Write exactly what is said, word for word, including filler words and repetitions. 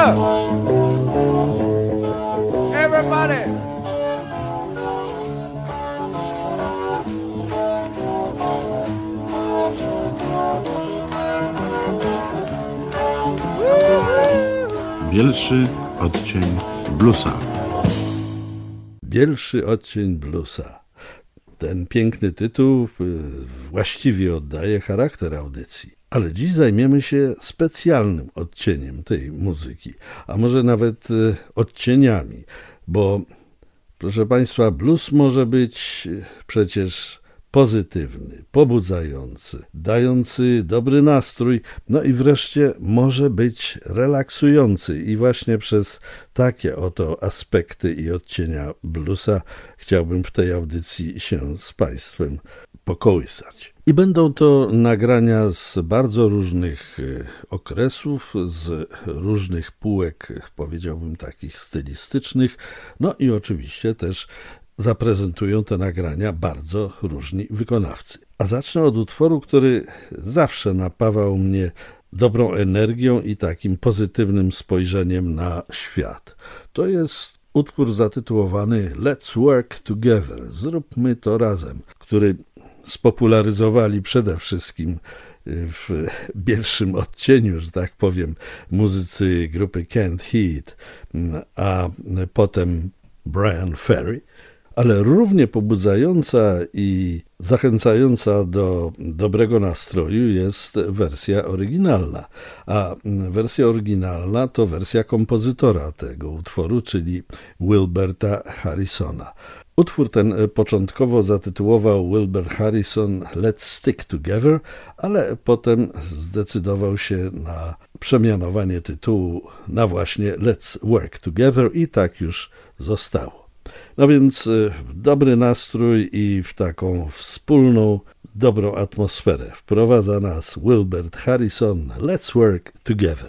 up! Everybody! Bielszy odcień bluesa. Bielszy odcień bluesa. Ten piękny tytuł właściwie oddaje charakter audycji. Ale dziś zajmiemy się specjalnym odcieniem tej muzyki, a może nawet odcieniami, bo proszę Państwa, blues może być przecież pozytywny, pobudzający, dający dobry nastrój, no i wreszcie może być relaksujący. I właśnie przez takie oto aspekty i odcienia bluesa chciałbym w tej audycji się z Państwem pokołysać. I będą to nagrania z bardzo różnych okresów, z różnych półek, powiedziałbym takich stylistycznych, no i oczywiście też zaprezentują te nagrania bardzo różni wykonawcy. A zacznę od utworu, który zawsze napawał mnie dobrą energią i takim pozytywnym spojrzeniem na świat. To jest utwór zatytułowany Let's Work Together, zróbmy to razem, który spopularyzowali przede wszystkim w pierwszym odcieniu, że tak powiem, muzycy grupy Canned Heat, a potem Bryan Ferry. Ale równie pobudzająca i zachęcająca do dobrego nastroju jest wersja oryginalna. A wersja oryginalna to wersja kompozytora tego utworu, czyli Wilberta Harrisona. Utwór ten początkowo zatytułował Wilbur Harrison Let's Stick Together, ale potem zdecydował się na przemianowanie tytułu na właśnie Let's Work Together i tak już zostało. No więc w dobry nastrój i w taką wspólną, dobrą atmosferę wprowadza nas Wilbur Harrison. Let's Work Together.